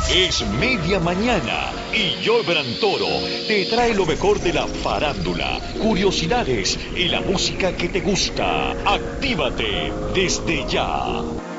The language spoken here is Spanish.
Es media mañana y Jorbran Toro te trae lo mejor de la farándula, curiosidades y la música que te gusta. Actívate desde ya.